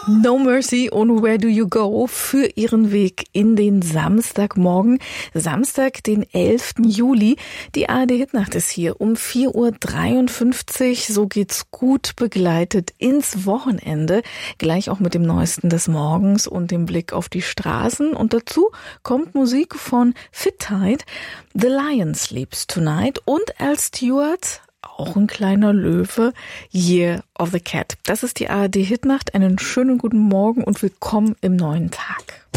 No Mercy und Where Do You Go für ihren Weg in den Samstagmorgen. Samstag, den 11. Juli. Die ARD-Hitnacht ist hier um 4.53 Uhr. So geht's gut begleitet ins Wochenende. Gleich auch mit dem Neuesten des Morgens und dem Blick auf die Straßen. Und dazu kommt Musik von Fit Tide, The Lion Sleeps Tonight und Al Stewart, auch ein kleiner Löwe, Year of the Cat. Das ist die ARD-Hitnacht. Einen schönen guten Morgen und willkommen im neuen Tag.